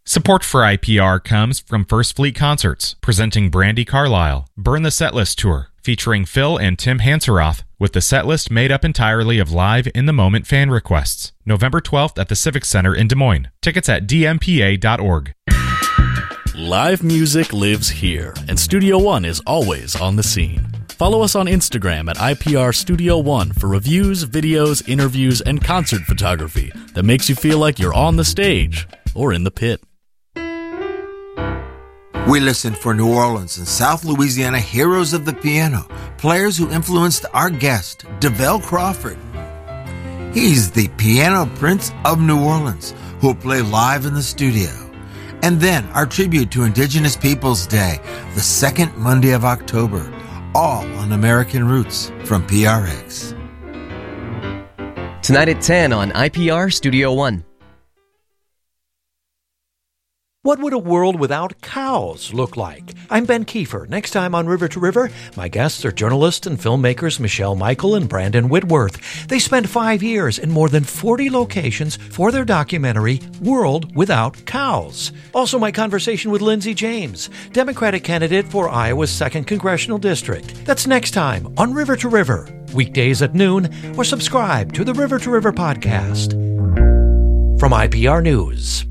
Support for IPR comes from First Fleet Concerts, presenting Brandi Carlile, Burn the Setlist Tour, featuring Phil and Tim Hanseroth, with the setlist made up entirely of live in-the-moment fan requests. November 12th at the Civic Center in Des Moines. Tickets at dmpa.org. Live music lives here, and Studio One is always on the scene. Follow us on Instagram at IPR Studio One for reviews, videos, interviews, and concert photography that makes you feel like you're on the stage or in the pit. We listen for New Orleans and South Louisiana heroes of the piano, players who influenced our guest, DeVell Crawford. He's the piano prince of New Orleans, who will play live in the studio. And then our tribute to Indigenous Peoples Day, the second Monday of October, all on American Roots from PRX. Tonight at 10 on IPR Studio One. What would a world without cows look like? I'm Ben Kiefer. Next time on River to River, my guests are journalists and filmmakers Michelle Michael and Brandon Whitworth. They spent 5 years in more than 40 locations for their documentary, World Without Cows. Also, my conversation with Lindsey James, Democratic candidate for Iowa's 2nd Congressional District. That's next time on River to River, weekdays at noon, or subscribe to the River to River podcast. From IPR News.